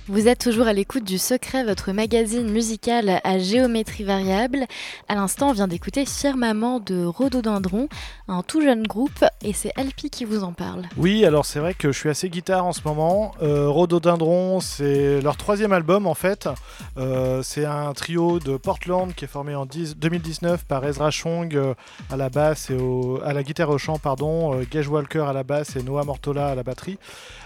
Vous êtes toujours à l'écoute du Secret, votre magazine musical à géométrie variable. À l'instant, on vient d'écouter Firmament de Rhododendron, un tout jeune groupe, et c'est Alpi qui vous en parle. Oui, alors c'est vrai que je suis assez guitare en ce moment. Rhododendron, c'est leur 3e album en fait. C'est un trio de Portland qui est formé en 2019 par Ezra Chong à la basse et à la guitare au chant, Gage Walker à la basse et Noah Mortola à la batterie.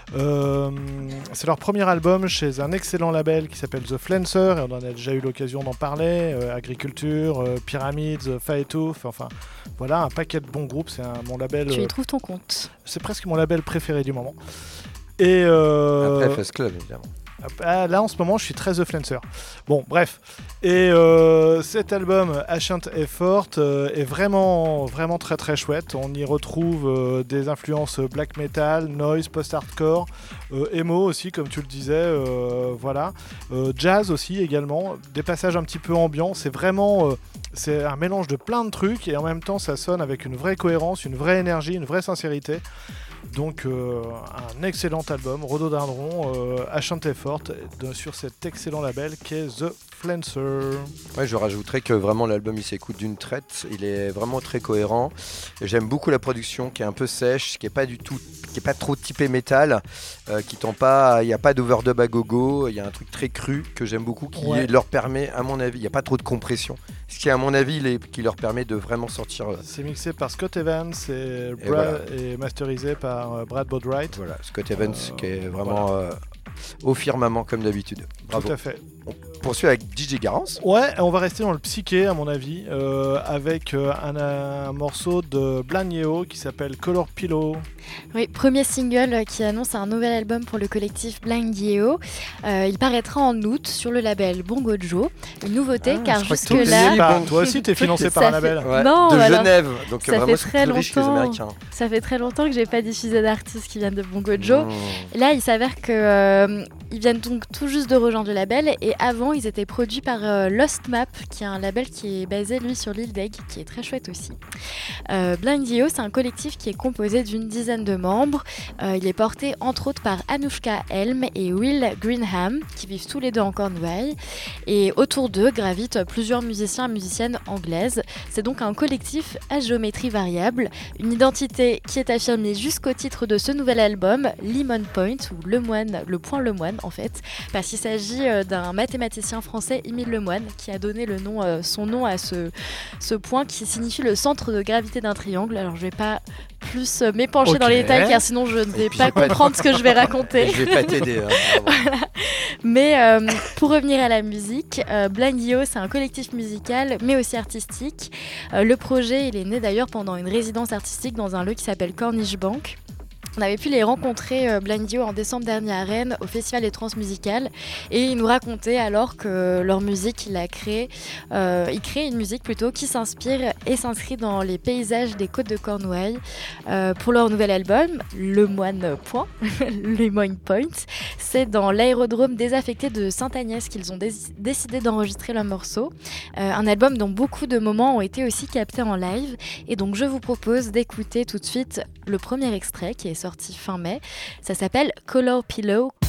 C'est leur premier album chez un excellent label qui s'appelle The Flancer, et on en a déjà eu l'occasion d'en parler. Agriculture, Pyramids, Faetooth, enfin voilà, un paquet de bons groupes. C'est mon label. Tu y trouves ton compte. C'est presque mon label préféré du moment. Et après Fuzz Club, évidemment. Là en ce moment je suis très The Flancer. Bon bref. Et cet album Ancient Effort est vraiment très très chouette. On y retrouve des influences black metal, noise, post-hardcore, emo aussi comme tu le disais, voilà. Jazz aussi également, des passages un petit peu ambiants. C'est vraiment c'est un mélange de plein de trucs et en même temps ça sonne avec une vraie cohérence, une vraie énergie, une vraie sincérité. Donc un excellent album, Rhododendron, Ancient Effort, sur cet excellent label qu'est The Flancer. Ouais, je rajouterais que vraiment l'album il s'écoute d'une traite, il est vraiment très cohérent. Et j'aime beaucoup la production qui est un peu sèche, qui est pas trop typé métal, qui tend pas, il n'y a pas d'overdub à gogo, il y a un truc très cru que j'aime beaucoup qui leur permet, à mon avis, il n'y a pas trop de compression. Ce qui à mon avis qui leur permet de vraiment sortir. C'est mixé par Scott Evans et masterisé par Brad Boatwright. Voilà, Scott Evans qui est vraiment au firmament comme d'habitude. Bravo. Tout à fait. On poursuit avec DJ Garance. Ouais, on va rester dans le psyché à mon avis, avec un morceau de Blind Yeo qui s'appelle Color Pillow. Oui, premier single qui annonce un nouvel album pour le collectif Blind Yeo. Il paraîtra en août sur le label Bongo Joe. Une nouveauté car jusque-là... Toi aussi t'es financé par un label. Ouais, non, de Genève. Donc ça fait très longtemps. Ça fait très longtemps que j'ai pas diffusé d'artistes qui viennent de Bongo Joe. Là, il s'avère que ils viennent donc tout juste de rejoindre le label et avant ils étaient produits par Lost Map qui est un label qui est basé lui sur l'île d'Egg qui est très chouette aussi. Blind Yeo, c'est un collectif qui est composé d'une dizaine de membres. Il est porté entre autres par Anushka Helm et Will Greenham qui vivent tous les deux en Cornouailles et autour d'eux gravitent plusieurs musiciens et musiciennes anglaises. C'est donc un collectif à géométrie variable, une identité qui est affirmée jusqu'au titre de ce nouvel album, Lemon Point ou le point Lemoine en fait, parce qu'il s'agit d'un mathématicien français, Émile Lemoine, qui a donné son nom à ce point qui signifie le centre de gravité d'un triangle. Alors je vais pas plus m'épancher dans les détails car sinon je ne vais pas comprendre ce que je vais raconter. Je vais pas t'aider. Voilà. Mais pour revenir à la musique, Blind Yeo, c'est un collectif musical mais aussi artistique. Le projet il est né d'ailleurs pendant une résidence artistique dans un lieu qui s'appelle Corniche Bank. On avait pu les rencontrer, Blind Yeo, en décembre dernier à Rennes, au Festival des Transmusicales. Et ils nous racontaient alors que leur musique, ils créent une musique plutôt qui s'inspire et s'inscrit dans les paysages des côtes de Cornouailles. Pour leur nouvel album, Le Moine Point, Lemon Point, c'est dans l'aérodrome désaffecté de Sainte-Agnès qu'ils ont décidé d'enregistrer leur morceau. Un album dont beaucoup de moments ont été aussi captés en live. Et donc je vous propose d'écouter tout de suite le premier extrait qui est sorti fin mai. Ça s'appelle Color Pillow